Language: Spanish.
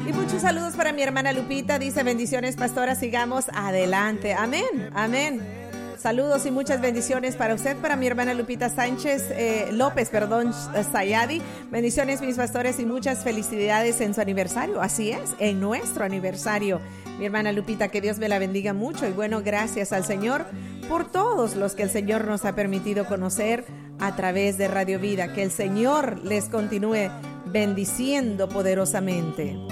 Y muchos saludos para mi hermana Lupita. Dice: bendiciones, pastora, sigamos adelante. Amén, amén. Saludos y muchas bendiciones para usted, para mi hermana Lupita López, Sayadi. Bendiciones, mis pastores, y muchas felicidades en su aniversario. Así es, en nuestro aniversario. Mi hermana Lupita, que Dios me la bendiga mucho. Y bueno, gracias al Señor por todos los que el Señor nos ha permitido conocer a través de Radio Vida. Que el Señor les continúe bendiciendo poderosamente.